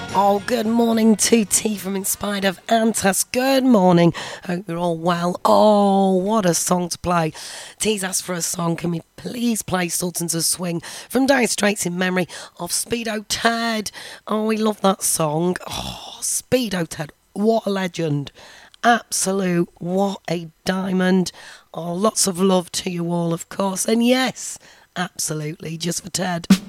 Oh, good morning to T from Inspired of Antas. Good morning. Hope you're all well. Oh, what a song to play. T's asked for a song. Can we please play Sultans of Swing from Dire Straits in memory of Speedo Ted? Oh, we love that song. Oh, Speedo Ted. What a legend. Absolute. What a diamond. Oh, lots of love to you all, of course. And yes, absolutely, just for Ted.